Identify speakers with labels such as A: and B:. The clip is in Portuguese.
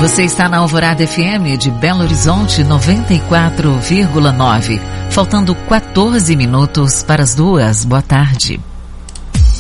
A: Você está na Alvorada FM de Belo Horizonte 94,9. Faltando 14 minutos para as 2. Boa tarde.